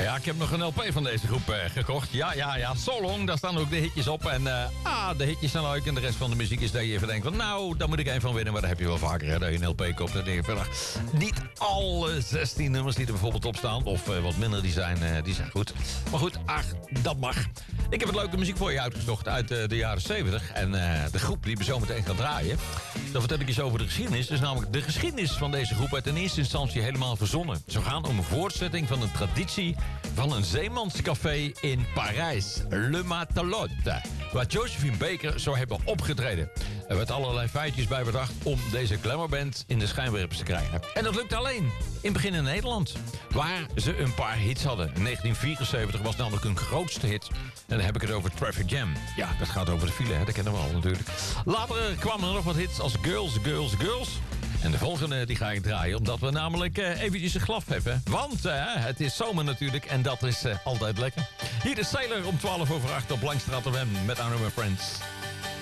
Ja, ik heb nog een LP van deze groep gekocht. Ja. So Long, daar staan ook de hitjes op. En de hitjes zijn leuk. En de rest van de muziek is dat je even denkt van... nou, daar moet ik één van winnen. Maar dat heb je wel vaker, hè, dat je een LP koopt. Dan denk je verder... niet alle 16 nummers die er bijvoorbeeld op staan... of wat minder, die zijn goed. Maar goed, dat mag. Ik heb wat leuke muziek voor je uitgezocht uit de jaren 70. En de groep die we zo meteen gaan draaien... dan vertel ik eens over de geschiedenis. Dus namelijk de geschiedenis van deze groep... uit in eerste instantie helemaal verzonnen. Zo gaan om een voortzetting van een traditie... van een zeemanscafé in Parijs, Le Matelotte, waar Josephine Baker zou hebben opgetreden. Er werd allerlei feitjes bij bedacht om deze glamourband in de schijnwerpers te krijgen. En dat lukte alleen in het begin in Nederland, waar ze een paar hits hadden. In 1974 was namelijk hun grootste hit. En dan heb ik het over Traffic Jam. Ja, dat gaat over de file, hè? Dat kennen we al natuurlijk. Later kwamen er nog wat hits als Girls, Girls, Girls. En de volgende die ga ik draaien, omdat we namelijk eventjes een glaf hebben. Want het is zomer natuurlijk en dat is altijd lekker. Hier de Sailor om 12:08 op Langstraat FM met Our Friends.